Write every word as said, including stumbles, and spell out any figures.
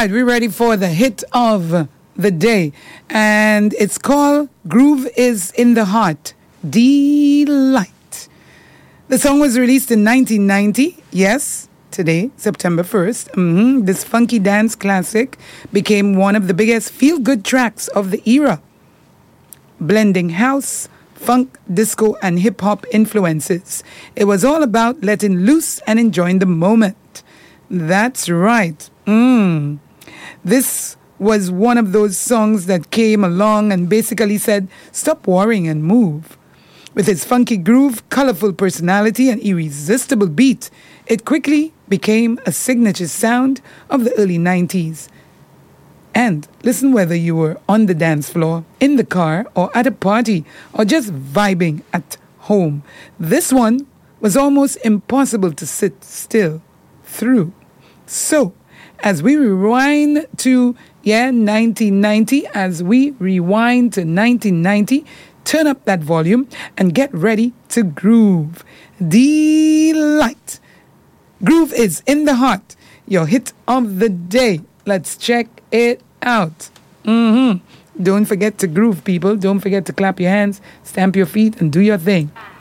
right, we're ready for the hit of the day. And it's called Groove is in the Heart. Delight. The song was released in nineteen ninety. Yes, today, September first. Mm-hmm. This funky dance classic became one of the biggest feel-good tracks of the era, blending house, funk, disco, and hip-hop influences. It was all about letting loose and enjoying the moment. That's right. Mm. This was one of those songs that came along and basically said, stop worrying and move. With its funky groove, colorful personality, and irresistible beat, it quickly became a signature sound of the early nineties. And listen, whether you were on the dance floor, in the car, or at a party, or just vibing at home, this one was almost impossible to sit still through. So, as we rewind to, yeah, nineteen ninety, as we rewind to nineteen ninety, turn up that volume and get ready to groove. Delight. Groove is in the heart. Your hit of the day. Let's check it out. Mm-hmm. Don't forget to groove, people. Don't forget to clap your hands, stamp your feet, and do your thing.